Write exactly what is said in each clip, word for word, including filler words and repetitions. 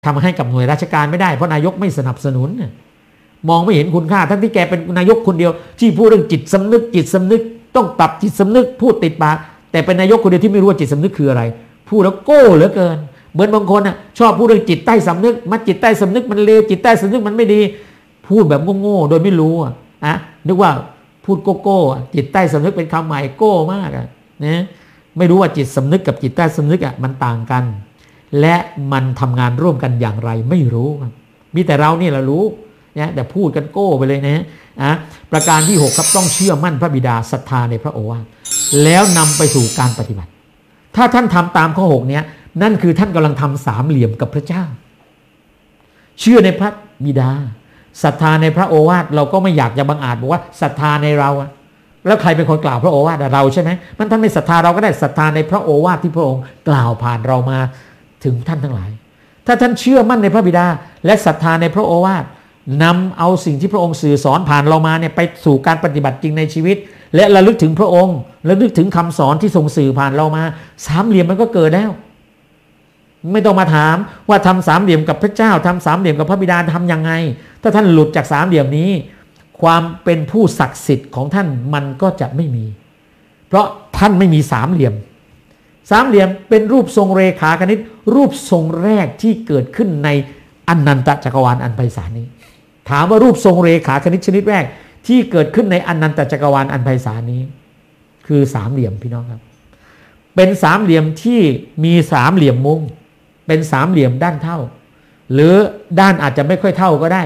ทำให้กับหน่วยราชการไม่ได้เพราะนายกไม่สนับสนุนมองไม่เห็นคุณค่าทั้งที่แกเป็นนายกคนเดียวที่พูดเรื่องจิตสำนึกจิตสำนึกต้องปรับจิตสำนึกพูดติดปากแต่เป็นนายกคนเดียวที่ไม่รู้ว่าจิตสำนึกคืออะไรพูดแล้วโก้เหลือเกินเหมือนบางคนน่ะชอบพูดเรื่องจิตใต้สำนึกมันจิตใต้สำนึกมันเลวจิตใต้สำนึกมันไม่ดีพูดแบบโง่ๆโดยไม่รู้อ่ะอะนึกว่าพูดโก้โก้จิตใต้สำนึกเป็นคำใหม่โก้มากอ่ะนะไม่รู้ว่าจิตสำนึกกับจิตใต้สำนึกอ่ะมันต่างกันและมันทำงานร่วมกันอย่างไรไม่รู้มีแต่เรานี่แหละรู้นะแต่พูดกันโก้ไปเลยนะอ่ะประการที่หกครับต้องเชื่อมั่นพระบิดาศรัทธาในพระโอวาทแล้วนำไปสู่การปฏิบัติถ้าท่านทำตามข้อหกเนี้ยนั่นคือท่านกำลังทำสามเหลี่ยมกับพระเจ้าเชื่อในพระบิดาศรัทธาในพระโอวาทเราก็ไม่อยากจะบังอาจบอกว่าศรัทธาในเราแล้วใครเป็นคนกล่าวพระโอวาทเราใช่ไหมมันท่านไม่ศรัทธาเราก็ได้ศรัทธาในพระโอวาทที่พระองค์กล่าวผ่านเรามาถึงท่านทั้งหลายถ้าท่านเชื่อมั่นในพระบิดาและศรัทธาในพระโอวาทนำเอาสิ่งที่พระองค์สื่อสอนผ่านเรามาเนี่ยไปสู่การปฏิบัติจริงในชีวิตและระลึกถึงพระองค์ระลึกถึงคำสอนที่ทรงสื่อผ่านเรามาสามเหลี่ยมมันก็เกิดแล้วไม่ต้องมาถามว่าทำสามเหลี่ยมกับพระเจ้าทำสามเหลี่ยมกับพระบิดาทำยังไงถ้าท่านหลุดจากสามเหลี่ยมนี้ความเป็นผู้ศักดิ์สิทธิ์ของท่านมันก็จะไม่มีเพราะท่านไม่มีสามเหลี่ยมสามเหลี่ยมเป็นรูปทรงเรขาคณิตรูปทรงแรกที่เกิดขึ้นในอนันตจักรวาลอันไพศาลนี้ถามว่ารูปทรงเรขาคณิตชนิดแรกที่เกิดขึ้นในอนันตจักรวาลอันไพศาลนี้คือสามเหลี่ยมพี่น้องครับเป็นสามเหลี่ยมที่มีสามเหลี่ยมมุมเป็นสามเหลี่ยมด้านเท่าหรือด้านอาจจะไม่ค่อยเท่าก็ได้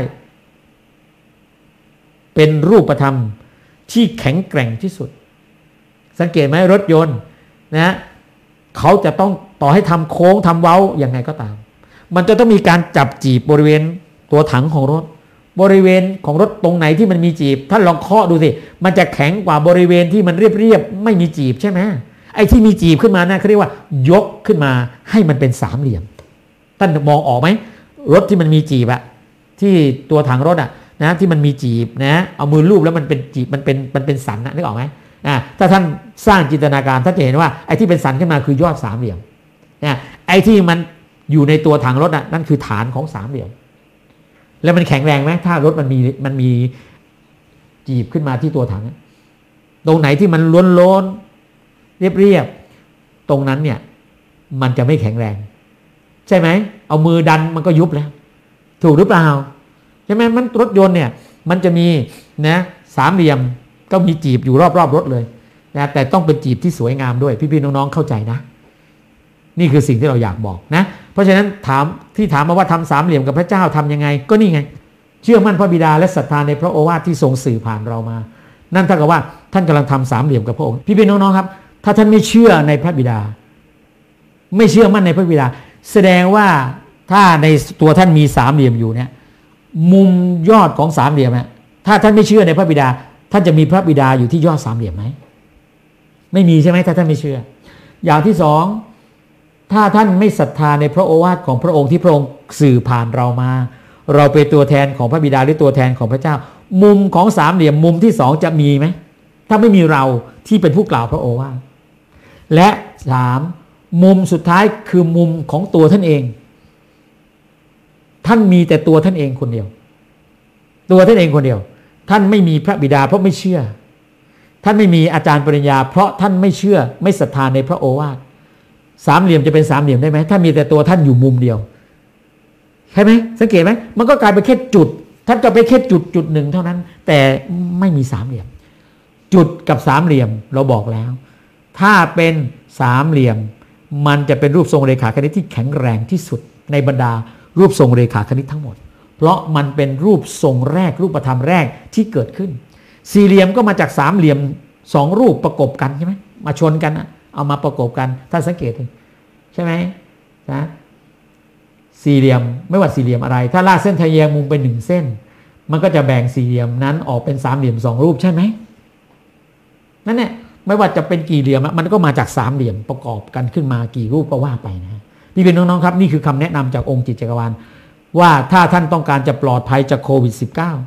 เป็นรูปธรรมที่แข็งแกร่งที่สุดสังเกตไหมรถยนต์นะเขาจะต้องต่อให้ทำโค้งทำเว้าอย่างไงก็ตามมันจะต้องมีการจับจีบบริเวณตัวถังของรถบริเวณของรถตรงไหนที่มันมีจีบท่านลองเคาะดูสิมันจะแข็งกว่าบริเวณที่มันเรียบๆไม่มีจีบใช่ไหมไอ้ที่มีจีบขึ้นมานะเขาเรียกว่ายกขึ้นมาให้มันเป็นสามเหลี่ยมท่านมองออกไหมรถที่มันมีจีบอะที่ตัวถังรถอะนะที่มันมีจีบนะเอามือลูบแล้วมันเป็นจีบมันเป็นมันเป็นสันนะนึกออกไหมอ่าถ้าท่านสร้างจินตนาการท่านจะเห็นว่าไอ้ที่เป็นสันขึ้นมาคือยอดสามเหลี่ยมนะไอ้ที่มันอยู่ในตัวถังรถอะนั่นคือฐานของสามเหลี่ยมแล้วมันแข็งแรงไหมถ้ารถมันมีมันมีจีบขึ้นมาที่ตัวถังตรงไหนที่มันล้วนล้นเรียบเรียบตรงนั้นเนี่ยมันจะไม่แข็งแรงใช่ไหมเอามือดันมันก็ยุบแล้วถูกหรือเปล่าใช่ไหมมันรถยนต์เนี่ยมันจะมีนะสามเหลี่ยมก็มีจีบอยู่รอบๆรถเลยนะแต่ต้องเป็นจีบที่สวยงามด้วยพี่ๆน้องๆเข้าใจนะนี่คือสิ่งที่เราอยากบอกนะเพราะฉะนั้นถามที่ถามมาว่าทำสามเหลี่ยมกับพระเจ้าทำยังไงก็นี่ไงเชื่อมั่นพระบิดาและศรัทธาในพระโอวาทที่ทรงสื่อผ่านเรามานั่นเท่ากับว่าท่านกำลังทำสามเหลี่ยมกับพระองค์พี่ๆน้องๆครับถ้าท่านไม่เชื่อในพระบิดาไม่เชื่อมั่นในพระบิดาแสดงว่าถ้าในตัวท่านมีสามเหลี่ยมอยู่เนี่ยมุมยอดของสามเหลี่ยมเนี่ยถ้าท่านไม่เชื่อในพระบิดาท่านจะมีพระบิดาอยู่ที่ยอดสามเหลี่ยมไหมไม่มีใช่ไหมถ้าท่านไม่เชื่ออย่างที่สองถ้าท่านไม่ศรัทธาในพระโอวาทของพระองค์ที่พระองค์สื่อผ่านเรามาเราเป็นตัวแทนของพระบิดาหรือตัวแทนของพระเจ้ามุมของสามเหลี่ยมมุมที่สองจะมีไหมถ้าไม่มีเราที่เป็นผู้กล่าวพระโอวาทและสามมุมสุดท้ายคือมุมของตัวท่านเองท่านมีแต่ตัวท่านเองคนเดียวตัวท่านเองคนเดียวท่านไม่มีพระบิดาเพราะไม่เชื่อท่านไม่มีอาจารย์ปริญญาเพราะท่านไม่เชื่อไม่ศรัทธาในพระโอวาทสามเหลี่ยมจะเป็นสามเหลี่ยมได้ไหมถ้ามีแต่ตัวท่านอยู่มุมเดียวใช่ไหมสังเกตไหมมันก็กลายเป็นแค่จุดท่านก็ไปแค่จุดจุดหนึ่งเท่านั้นแต่ไม่มีสามเหลี่ยมจุดกับสามเหลี่ยมเราบอกแล้วถ้าเป็นสามเหลี่ยมมันจะเป็นรูปทรงเรขาคณิตที่แข็งแรงที่สุดในบรรดารูปทรงเรขาคณิตทั้งหมดเพราะมันเป็นรูปทรงแรกรูปธรรมแรกที่เกิดขึ้นสี่เหลี่ยมก็มาจากสามเหลี่ยมสองรูปประกบกันใช่ไหมมาชนกันเอามาประกบกันถ้าสังเกตใช่ไหมนะสี่เหลี่ยมไม่ว่าสี่เหลี่ยมอะไรถ้าลากเส้นทะแยงมุมเป็นหนึ่งเส้นมันก็จะแบ่งสี่เหลี่ยมนั้นออกเป็นสามเหลี่ยมสองรูปใช่ไหมนั่นแหละไม่ว่าจะเป็นกี่เหลี่ยมมันก็มาจากสามเหลี่ยมประกอบกันขึ้นมากี่รูปก็ว่าไปนะนี่เป็นน้องๆครับนี่คือคำแนะนำจากองค์จิตจักรวาลว่าถ้าท่านต้องการจะปลอดภัยจากโควิด สิบเก้า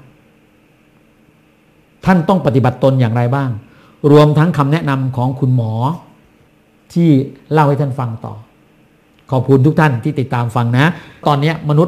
ท่านต้องปฏิบัติตนอย่างไรบ้างรวมทั้งคำแนะนำของคุณหมอที่เล่าให้ท่านฟังต่อขอบคุณทุกท่านที่ติดตามฟังนะตอนนี้มนุษย์